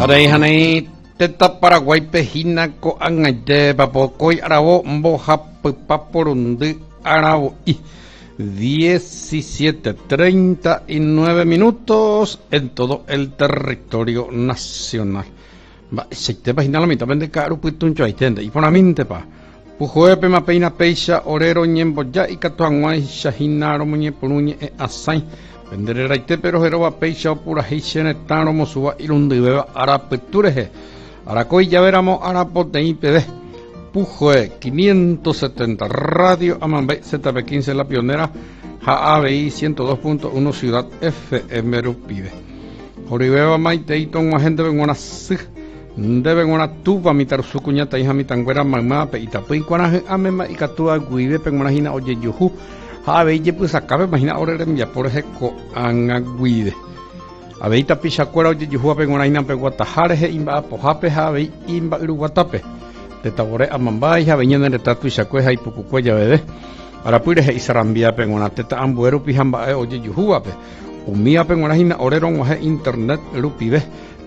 Arejane teta Paraguay pejina ko angaite papocoy arabo mboja paporundi arabo y 17:39 minutos en todo el territorio nacional. Va, se te pagina la mitad de caro putuncho ahí tende y por la mente pa pujoepe ma peina peisha orero ñembo ya y catuanguay shahinaro muñe punuñe asai vendere raite pero hero va peisha pura hishene tano mosuba ilundi beba arapetureje aracoy ya veramos arapote pd Pujoe 570 Radio Amambay ZP15 La Pionera JABI 102.1 Ciudad FM Rupibe Joribeba Maiteiton agente venguana sig deben una tuba mitar su cuñata hija mi tanguera mamá pe itapuin cuana amema y catua guide pengona hina oye yuhu JABI ye pues acabe imagina ore ya por eco anguide abeita pichacuera oye yuhu pengona hina pe guatajare imba pojape JABI imba uruguatape de tabore amambay ja veñen de tatu y sacueja y pucucuella bebé para puire y sarambia pengona teta ambuero pijamba oye yuhuape umia pengona hina oreron waje internet rupibe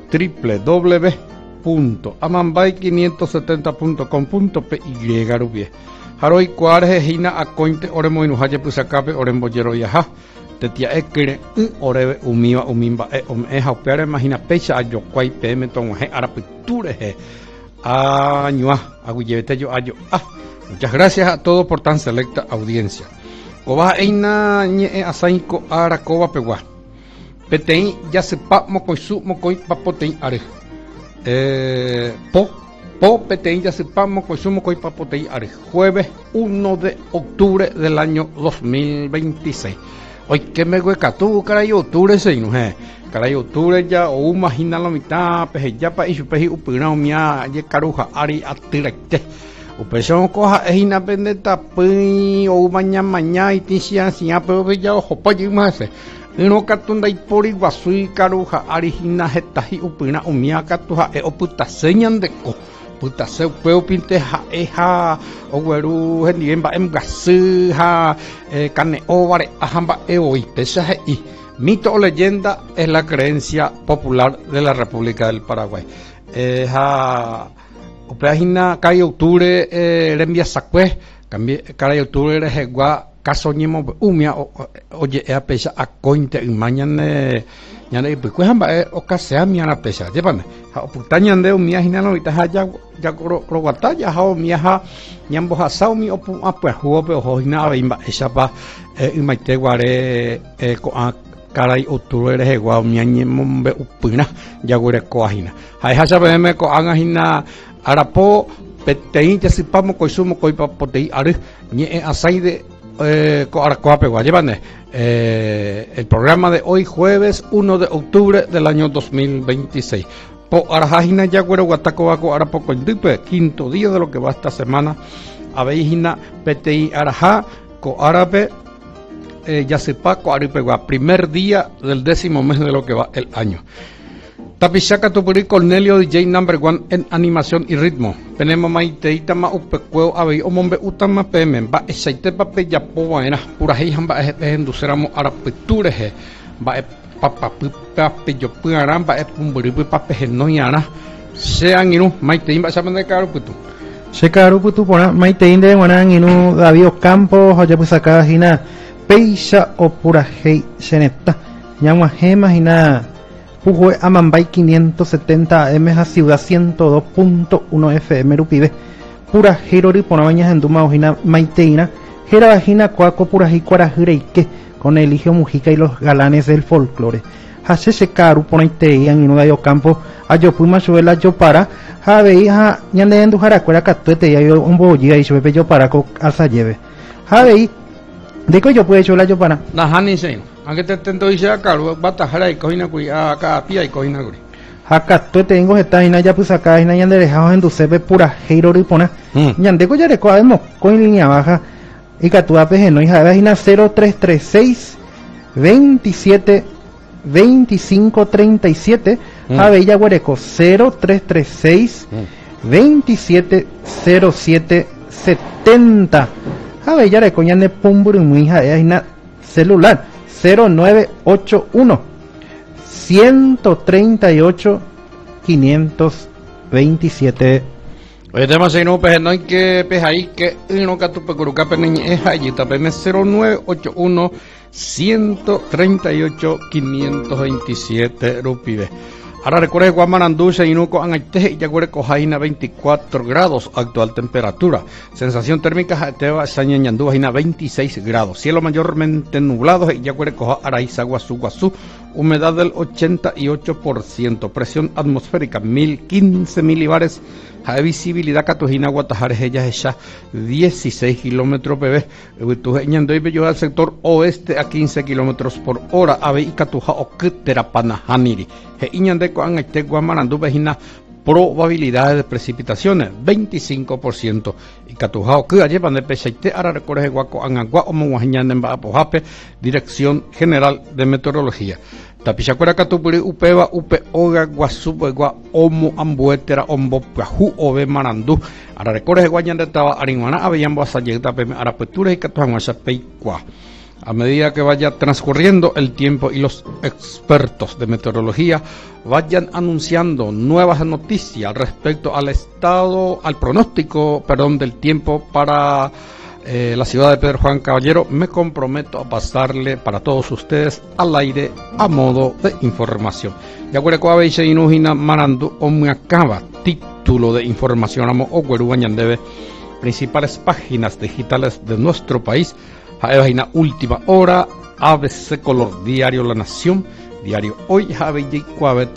www.amambay570.com.py rupie haroi cuare hina akointe oremo inuhaye pusacape oremboyero yaha tetia ekere orebe umia umimba haupeare imagina pecha ayo kwai pm ton waje arapiture Añua, aguilleteyo ayo. Muchas gracias a todos por tan selecta audiencia. Coba eina ñe asainko ara coba pegua. Petei ya sepa mocoisu mocoi papotei are. Po petei ya sepa mocoisu mocoi papotei are. Jueves 1 de octubre del año 2026. Hoy que me hueca tú, caray, octubre se inuje. Caray, octubre ya o imagina la mitad, peje ya pa y su peje upina mia ye caruja ari atirecte. Upesión coja ejina pendeta pi o mañana y tisia sia pero ya ojo pa y más. No catunda y por iguasui caruja ari hina hetaji upina mia catuja e oputa señan de co. Puta se puedo pinte ja o gueru hendien ba em gasu ha carne ovare ajamba hoy pesa y mito o leyenda es la creencia popular de la República del Paraguay. Opehina kai octubre rembia sacue cambie kai octubre regua casoñemo umia oye a pesa a cointe mañana ñane pues hamba o casea mi ana pesa llevan ha putañan de umia hinano ita ya ro batalla ha umia ha ñambo ha saumi o pues huope o hina imba esa pa imaite guare ko caray octubre regua umia ñemombe upina ya gure ko hina ha sabe me ko hina arapo petei ya sipamo ko sumo ko papotei are ñe asaide el programa de hoy jueves 1 de octubre del año 2026 po arajina ya güero guatacobaco ahora poco el dipe quinto día de lo que va esta semana abeijina pti araja co árabe ya sepa co aripegua primer día del 10º mes de lo que va el año. Tapichaca Tupuri Cornelio DJ number 1 en animación y ritmo. Tenemos maiteita ma upecueo abei omombe utama pm ba esaite pape ya poena pura hijamba enduceramo arapetureje ba papa pape yo puaran ba pumburi pape noyana sean inu maitei ba saben de caro putu. Se caro putu pona maitei de wanan inu David Ocampo hoya pusaka hina peisa o pura hei seneta. Nyama hema hina Pujue Amambay 570 AM a Ciudad 102.1 FM Rupibe pura Herori Ponabañas en Duma Ojina Maiteina Jera Vagina Coaco pura Jicuara Jireike con Eligio Mujica y los galanes del folclore Hasese Caru Ponaiteian y Nudayo Campo Ayopuma Suela Yopara Javei ha Ñande en Dujaracuera Catuete y Ayo Umboya y Suepe Yoparaco Alza Lleve Javei de que yo puedo hecho la Yopara Najani Sein aunque te tento dice acá, batajara y cojina cuy acá pía y cojina guri. Acá tú tengo esta hina ya pues acá hina ya derejados en tu sepe pura heiro y pona. Ñande ko ya de coademo con línea baja y catuape no hija hina 0336 27 25 37 a bella guareco 0336 27 07 70 a bella de coñane pumburu muy hija hina celular 0981 138 527. Oye, tema si no, pues no hay que ahí que uno que tu pecuruca peneña es allí, tapeme 0981 138 527 rupibe. Ahora recuerde Guamarandúcha y Nuco Angaite y Yaguare Cojaina 24 grados, actual temperatura. Sensación térmica Jateba Sañañandú Jaina 26 grados. Cielo mayormente nublado y Yaguare Coja Araiza Guazú. Humedad del 88%. Presión atmosférica 1015 milibares. Visibilidad Catujina Guatajares ella hecha 16 kilómetros pp. Tujeñando y bello al sector oeste a 15 kilómetros por hora. Ave y Catuja o Terapana Haniri. Iñande con este Guamarandú vejina probabilidades de precipitaciones 25% y Catujao que llevan de pechaite ahora recorre guaco angagua o monguañan en Bapojape, Dirección General de Meteorología. Tapichacuera Catupuri upeva upe oga guasupegua omo ambuetera ombo paju ove marandú ahora recorre guañan de taba aringuana avellambo asayeta peme arapetura y Catujanguacha peicua. A medida que vaya transcurriendo el tiempo y los expertos de meteorología vayan anunciando nuevas noticias respecto al pronóstico del tiempo para la ciudad de Pedro Juan Caballero, me comprometo a pasarle para todos ustedes al aire a modo de información. Ya cuerecoabeche inujina marandu o me acaba título de información amo o guerubañandebe principales páginas digitales de nuestro país. Página Última Hora, ABC Color, Diario La Nación, Diario Hoy, Javier Cuaveta,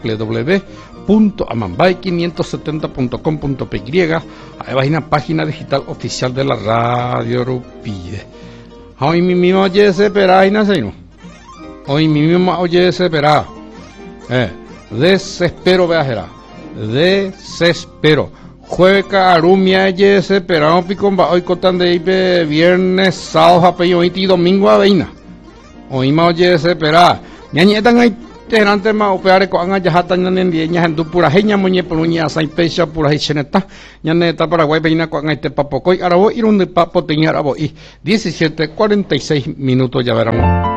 www.amambay570.com.py, página digital oficial de la Radio Rupide. Hoy mismo oye ese peraina, señor. Hoy mismo oye ese pera. Desespero, viajera. Desespero. Jueves carumia yese pero picomba hoy cotan de ipe viernes sábado apello y domingo aveina hoy ma yese pera ñañetan ahí tenante ma opeare ko anga jahata ñanen dieña en du pura heña moñe puluña sai pecha pura hicheneta ñaneta Paraguay peina ko anga este papocoy arabo irun de papo teña arabo y 17:46 minutos ya veremos.